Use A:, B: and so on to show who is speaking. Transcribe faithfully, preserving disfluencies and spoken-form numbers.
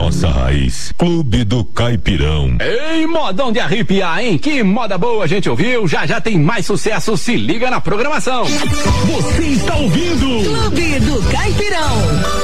A: nossa raiz. Clube do Caipirão.
B: Ei, modão de arrepiar, hein? Que moda boa a gente ouviu. Já já tem mais sucesso. Se liga na programação.
A: Você está ouvindo
C: Clube do Caipirão.